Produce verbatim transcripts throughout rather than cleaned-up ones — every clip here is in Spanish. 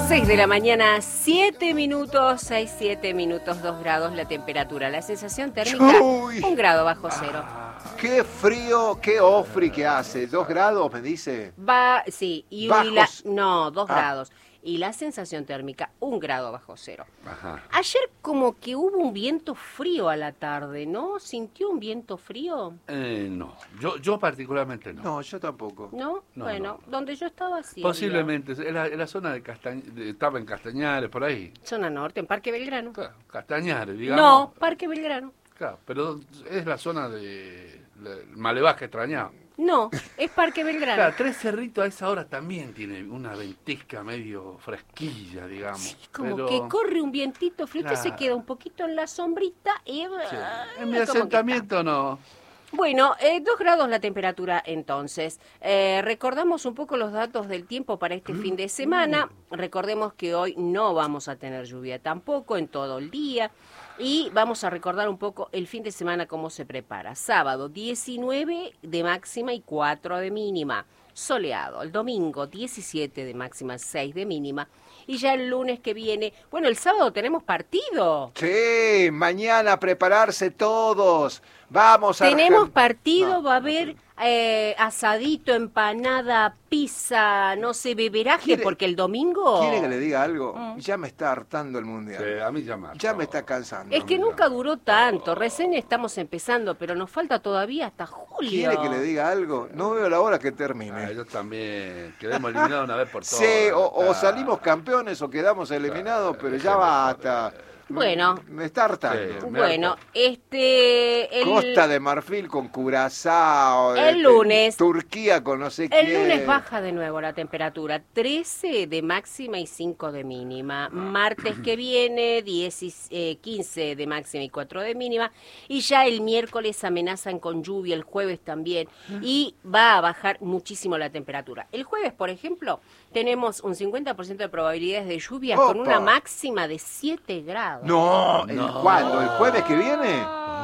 seis de la mañana, siete minutos, seis, siete minutos, dos grados la temperatura. La sensación térmica, Uy. un grado bajo cero. Qué frío, qué ofri que hace. ¿Dos grados, me dice? Va, sí, y, y Bajos. la, no, dos Ah. grados. Y la sensación térmica, un grado bajo cero. Ajá. Ayer como que hubo un viento frío a la tarde, ¿no? ¿Sintió un viento frío? Eh, no, yo, yo particularmente no. No, yo tampoco. ¿No? No, bueno, no. donde yo estaba sí. Posiblemente, en la, en la zona de Castañares, estaba en Castañares, por ahí. había. Zona norte, en Parque Belgrano. Claro, Castañares, digamos. No, Parque Belgrano. Claro, pero es la zona de de Malevás que extrañaba. No, es Parque Belgrano. Claro, Tres Cerritos a esa hora también tiene una ventisca medio fresquilla, digamos. Sí, como pero... que corre un vientito frío, usted se Claro. queda un poquito en la sombrita y... Sí. ah, En mi como que asentamiento no. está. Bueno, eh, dos grados la temperatura entonces. Eh, recordamos un poco los datos del tiempo para este fin de semana. Recordemos que hoy no vamos a tener lluvia tampoco en todo el día. Y vamos a recordar un poco el fin de semana cómo se prepara. Sábado diecinueve de máxima y cuatro de mínima. Soleado. El domingo diecisiete de máxima, seis de mínima. Y ya el lunes que viene, bueno, el sábado tenemos partido. Sí, mañana prepararse todos. Vamos a... Tenemos partido, No, va a haber eh, asadito, empanada, pizza, no sé, beberaje, ¿Quiere- porque el domingo... ¿Quiere que le diga algo? Mm. Ya me está hartando el mundial. Sí, a mí ya me Ya hartó. me está cansando. Es que mira. nunca duró tanto, recién estamos empezando, pero nos falta todavía hasta julio. ¿Quiere que le diga algo? No veo la hora que Ah, termine. yo también. Quedemos eliminados una vez por todas. Sí, o, o Claro. salimos campeones o quedamos eliminados, pero ya dejemos basta. Bueno. Me, me está hartando. Sí. Bueno, este... El, Costa de Marfil con Curazao. El este, lunes. Turquía con no sé El quién. lunes baja de nuevo la temperatura, trece de máxima y cinco de mínima. Martes que viene, diez y- eh, quince de máxima y cuatro de mínima. Y ya el miércoles amenazan con lluvia, el jueves también. Y va a bajar muchísimo la temperatura. El jueves, por ejemplo, tenemos un cincuenta por ciento de probabilidades de lluvia con Opa. una máxima de siete grados. No, ¿el No. cuándo? ¿El jueves que viene?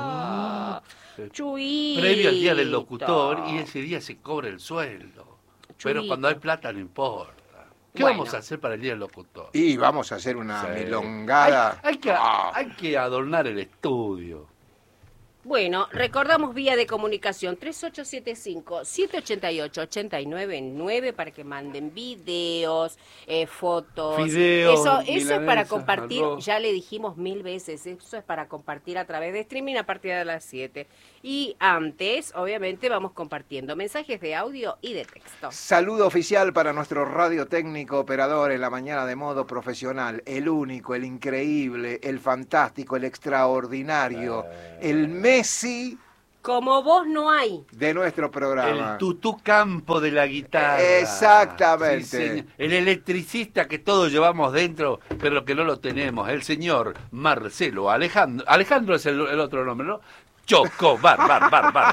Ah, Chuyito. Previo al día del locutor y ese día se cobra el sueldo. Pero Chuyito. cuando hay plata no importa. ¿Qué Bueno. vamos a hacer para el día del locutor? Y vamos a hacer una Sí. milongada. Hay, hay que, Ah. hay que adornar el estudio. Bueno, recordamos vía de comunicación tres ocho siete cinco, siete ocho ocho, ocho nueve nueve para que manden videos, eh, fotos. Fideos, Eso, eso es para milanesas, compartir, arroz. ya le dijimos mil veces, eso es para compartir a través de streaming a partir de las siete. Y antes, obviamente, vamos compartiendo mensajes de audio y de texto. Saludo oficial para nuestro radio técnico operador en la mañana de modo profesional. El único, el increíble, el fantástico, el extraordinario, el Messi Como vos no hay. de nuestro programa. El tutú campo de la guitarra. Exactamente. Sí, señor. El electricista que todos llevamos dentro, pero que no lo tenemos. El señor Marcelo Alejandro. Alejandro es el, el otro nombre, ¿no? Choco, bar, bar, bar, bar.